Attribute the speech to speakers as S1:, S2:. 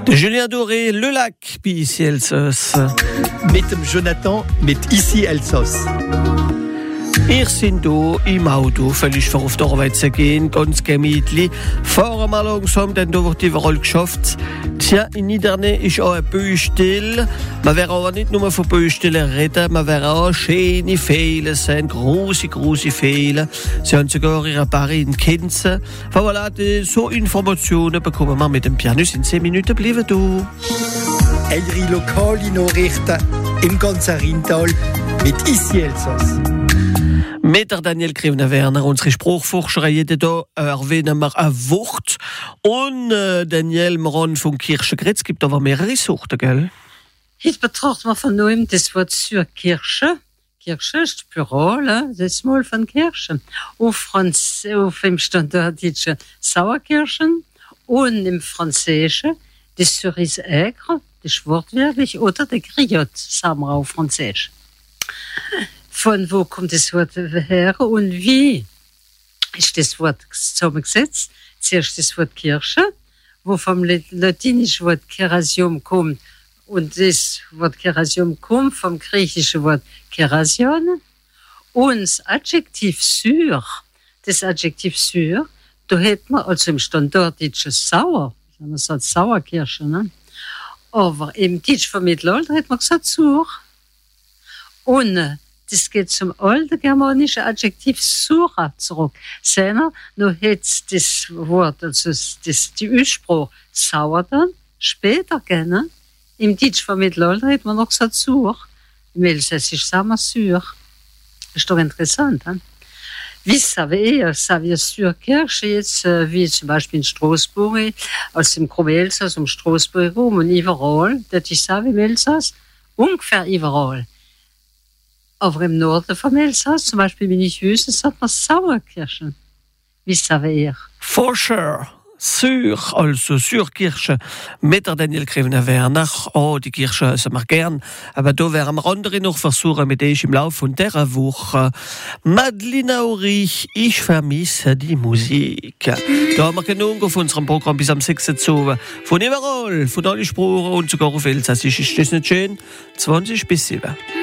S1: Julien Doré, Le Lac, puis ici Elsass.
S2: Mit dem Jonathan, mit ici Elsass.
S1: Wir sind hier im Auto, völlig vor auf die Arbeit zu gehen, ganz gemütlich. Fahren wir langsam, denn da wird überall geschafft. Tja, in Niederne ist auch ein Baustelle. Man wird aber nicht nur von Baustellen reden, man wird auch schöne Fehler sein, große Fehler. Sie haben sogar ihre Barre in Kenzen. Voilà, so Informationen bekommen wir mit dem Pianist. In 10 Minuten bleiben du.
S2: Eure lokale Nachrichten im ganzen Rheintal mit ici Elsass.
S1: Mit der Daniel Krivner-Werner, unsere Spruchforscher, jeden Tag erwähnen wir ein Wort. Und Daniel Moron von Kirchengrätz gibt aber mehrere Sorten, gell?
S3: Heute betrachten wir von neuem das Wort zur Kirche. Kirche ist Plural, das Mal von Kirche. Auf dem Standarddeutschen Sauerkirschen und im Französischen das Cerise aigre, das wortwörtlich, oder der Griotte, sagen wir auf Französisch. Von wo kommt das Wort her und wie ist das Wort zusammengesetzt? Zuerst das Wort Kirche, wo vom latinischen Wort Kerasium kommt, und das Wort Kerasium kommt vom griechischen Wort Kerasion. Und das Adjektiv sur, da hätten wir also im Standarddeutschen sauer, man sagt Sauerkirsche, ne? Aber im Deutsch vom Mittelalter hätte man gesagt sur. Und das geht zum alten germanischen Adjektiv sura zurück. Seiner, nur jetzt das Wort, also die Ursprung sauer dann, später gerne. Im Deutsch vom Mittelalter hätte man noch gesagt sur. Im Elsässisch sagen wir sur. Ist doch interessant, hein? Wie savez sur Kirche jetzt, wie zum Beispiel in Straßburg, aus dem Groben Elsass um Straßburg rum und überall, das ich sage im Elsass, ungefähr überall. Aber im Norden vom Elsass, zum Beispiel bin ich Hüsen, sagt man Sauerkirschen. Wie savez ihr?
S1: For sure. Sur, also Surkirche, mit der Daniel Krivner-Werner. Oh, die Kirche essen wir gern. Aber da werden wir andere noch versuchen, mit euch im Laufe dieser Woche. Madeleine Aurich, ich vermisse die Musik. Da haben wir genug auf unserem Programm bis am 6. Uhr. Von überall, von allen Sprachen und sogar auf Elsassisch. Ist das nicht schön? 20 bis 7.